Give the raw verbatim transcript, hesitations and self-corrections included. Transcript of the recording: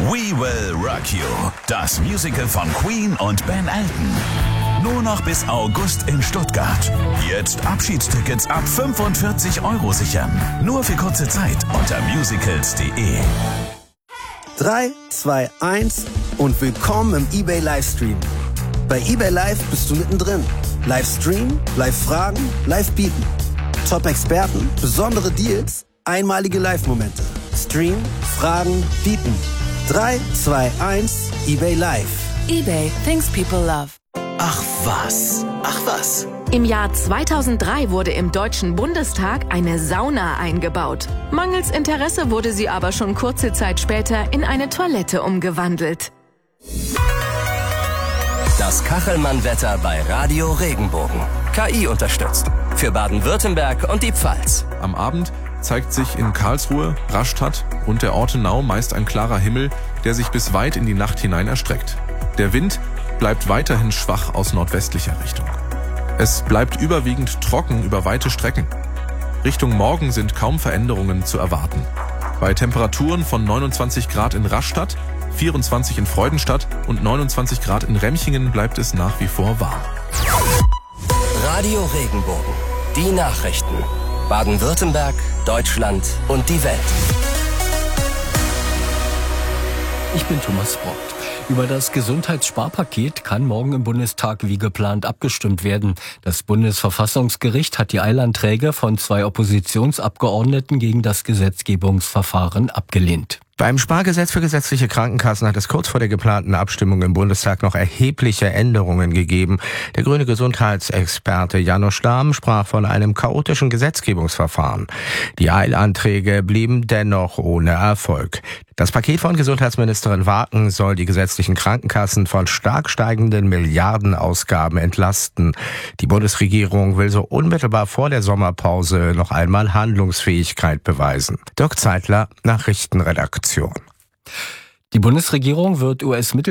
We Will Rock You, das Musical von Queen und Ben Elton. Nur noch bis August in Stuttgart. Jetzt Abschiedstickets ab fünfundvierzig Euro sichern. Nur für kurze Zeit unter musicals punkt de. drei, zwei, eins und willkommen im eBay Livestream. Bei eBay Live bist du mittendrin. Livestream, Live-Fragen, Live-Bieten. Top-Experten, besondere Deals, einmalige Live-Momente. Stream, Fragen, Bieten. drei, zwei, eins, eBay Live. eBay, things people love. Ach was, ach was. Im Jahr zweitausenddrei wurde im Deutschen Bundestag eine Sauna eingebaut. Mangels Interesse wurde sie aber schon kurze Zeit später in eine Toilette umgewandelt. Das Kachelmann-Wetter bei Radio Regenbogen. K I unterstützt. Für Baden-Württemberg und die Pfalz. Am Abend zeigt sich in Karlsruhe, Rastatt und der Ortenau meist ein klarer Himmel, der sich bis weit in die Nacht hinein erstreckt. Der Wind bleibt weiterhin schwach aus nordwestlicher Richtung. Es bleibt überwiegend trocken über weite Strecken. Richtung Morgen sind kaum Veränderungen zu erwarten. Bei Temperaturen von neunundzwanzig Grad in Rastatt, vierundzwanzig in Freudenstadt und neunundzwanzig Grad in Remchingen bleibt es nach wie vor warm. Radio Regenbogen. Die Nachrichten. Baden-Württemberg, Deutschland und die Welt. Ich bin Thomas Brott. Über das Gesundheitssparpaket kann morgen im Bundestag wie geplant abgestimmt werden. Das Bundesverfassungsgericht hat die Eilanträge von zwei Oppositionsabgeordneten gegen das Gesetzgebungsverfahren abgelehnt. Beim Spargesetz für gesetzliche Krankenkassen hat es kurz vor der geplanten Abstimmung im Bundestag noch erhebliche Änderungen gegeben. Der grüne Gesundheitsexperte Janusz Stamm sprach von einem chaotischen Gesetzgebungsverfahren. Die Eilanträge blieben dennoch ohne Erfolg. Das Paket von Gesundheitsministerin Waken soll die gesetzlichen Krankenkassen von stark steigenden Milliardenausgaben entlasten. Die Bundesregierung will so unmittelbar vor der Sommerpause noch einmal Handlungsfähigkeit beweisen. Dirk Zeitler, Nachrichtenredaktion. Die Bundesregierung wird U S-Mittel